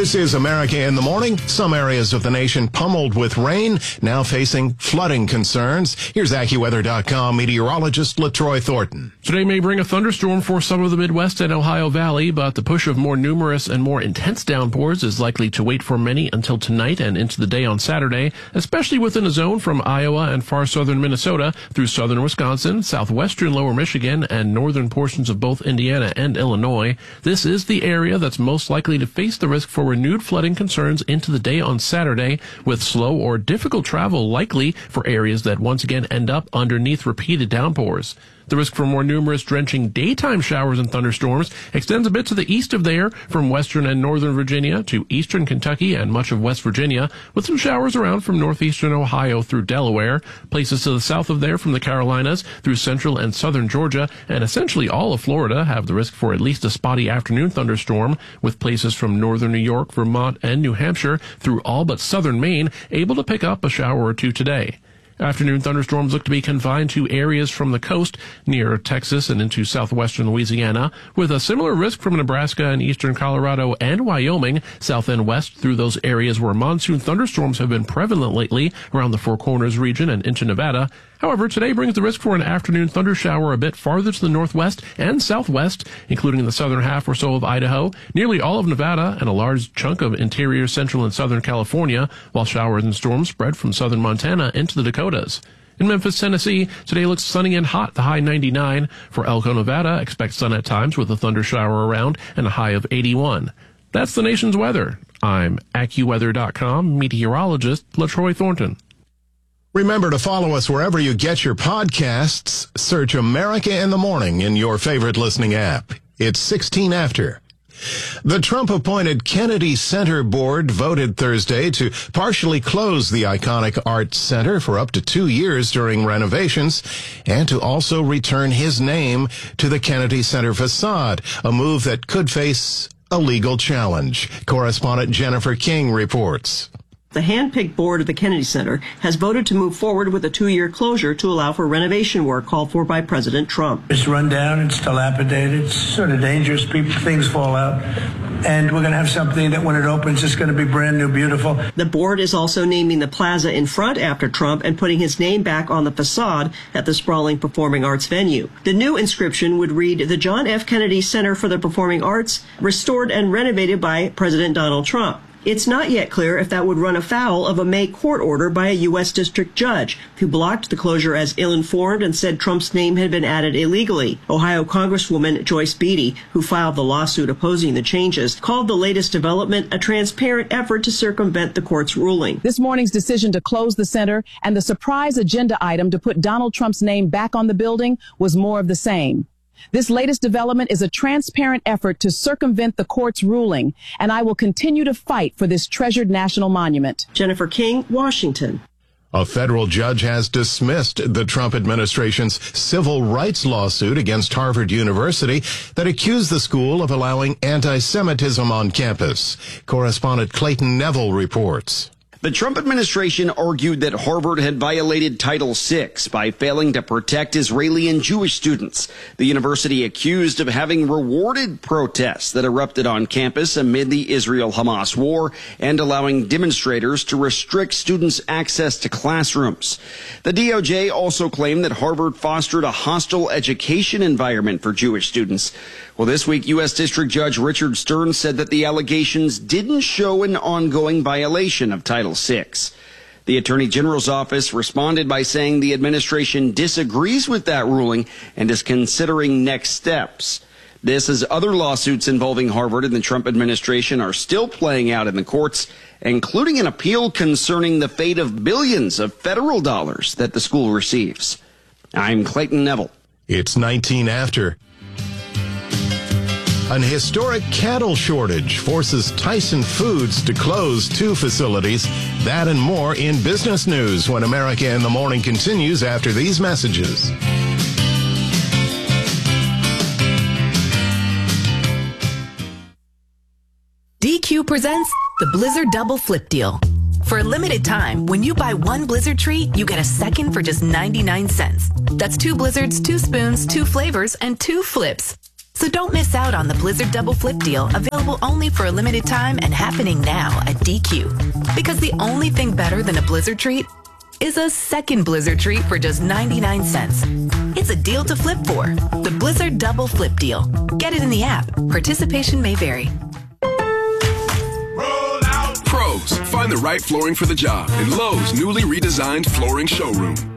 This is America in the Morning. Some areas of the nation pummeled with rain, now facing flooding concerns. Here's AccuWeather.com meteorologist LaTroy Thornton. Today may bring a thunderstorm for some of the Midwest and Ohio Valley, but the push of more numerous and more intense downpours is likely to wait for many until tonight and into the day on Saturday, especially within a zone from Iowa and far southern Minnesota through southern Wisconsin, southwestern lower Michigan, and northern portions of both Indiana and Illinois. This is the area that's most likely to face the risk for renewed flooding concerns into the day on Saturday, with slow or difficult travel likely for areas that once again end up underneath repeated downpours. The risk for more numerous drenching daytime showers and thunderstorms extends a bit to the east of there, from western and northern Virginia to eastern Kentucky and much of West Virginia, with some showers around from northeastern Ohio through Delaware, places to the south of there from the Carolinas through central and southern Georgia, and essentially all of Florida have the risk for at least a spotty afternoon thunderstorm, with places from northern New York, Vermont, and New Hampshire through all but southern Maine able to pick up a shower or two today. Afternoon thunderstorms look to be confined to areas from the coast near Texas and into southwestern Louisiana, with a similar risk from Nebraska and eastern Colorado and Wyoming, south and west through those areas where monsoon thunderstorms have been prevalent lately around the Four Corners region and into Nevada. However, today brings the risk for an afternoon thundershower a bit farther to the northwest and southwest, including the southern half or so of Idaho, nearly all of Nevada, and a large chunk of interior, central, and southern California, while showers and storms spread from southern Montana into the Dakotas. In Memphis, Tennessee, today looks sunny and hot, the high 99. For Elko, Nevada, expect sun at times with a thundershower around and a high of 81. That's the nation's weather. I'm AccuWeather.com meteorologist LaTroy Thornton. Remember to follow us wherever you get your podcasts. Search America in the Morning in your favorite listening app. It's 16 after. The Trump-appointed Kennedy Center Board voted Thursday to partially close the iconic Arts Center for up to 2 years during renovations and to also return his name to the Kennedy Center facade, a move that could face a legal challenge. Correspondent Jennifer King reports. The hand-picked board of the Kennedy Center has voted to move forward with a 2-year closure to allow for renovation work called for by President Trump. It's run down, it's dilapidated, it's sort of dangerous, things fall out. And we're going to have something that when it opens, it's going to be brand new, beautiful. The board is also naming the plaza in front after Trump and putting his name back on the facade at the sprawling performing arts venue. The new inscription would read, "The John F. Kennedy Center for the Performing Arts, restored and renovated by President Donald Trump." It's not yet clear if that would run afoul of a May court order by a U.S. district judge who blocked the closure as ill-informed and said Trump's name had been added illegally. Ohio Congresswoman Joyce Beatty, who filed the lawsuit opposing the changes, called the latest development a transparent effort to circumvent the court's ruling. This morning's decision to close the center and the surprise agenda item to put Donald Trump's name back on the building was more of the same. This latest development is a transparent effort to circumvent the court's ruling, and I will continue to fight for this treasured national monument. Jennifer King, Washington. A federal judge has dismissed the Trump administration's civil rights lawsuit against Harvard University that accused the school of allowing anti-Semitism on campus. Correspondent Clayton Neville reports. The Trump administration argued that Harvard had violated Title VI by failing to protect Israeli and Jewish students. The university accused of having rewarded protests that erupted on campus amid the Israel-Hamas war and allowing demonstrators to restrict students' access to classrooms. The DOJ also claimed that Harvard fostered a hostile education environment for Jewish students. Well, this week, U.S. District Judge Richard Stern said that the allegations didn't show an ongoing violation of Title VI. The Attorney General's office responded by saying the administration disagrees with that ruling and is considering next steps. This as other lawsuits involving Harvard and the Trump administration are still playing out in the courts, including an appeal concerning the fate of billions of federal dollars that the school receives. I'm Clayton Neville. It's 19 after. An historic cattle shortage forces Tyson Foods to close 2 facilities. That and more in business news when America in the Morning continues after these messages. DQ presents the Blizzard Double Flip Deal. For a limited time, when you buy 1 Blizzard treat, you get a second for just 99 cents. That's 2 Blizzards, 2 spoons, 2 flavors, and 2 flips. So don't miss out on the Blizzard Double Flip Deal, available only for a limited time and happening now at DQ. Because the only thing better than a Blizzard treat is a second Blizzard treat for just 99 cents. It's a deal to flip for. The Blizzard Double Flip Deal. Get it in the app. Participation may vary. Pros, find the right flooring for the job in Lowe's newly redesigned flooring showroom.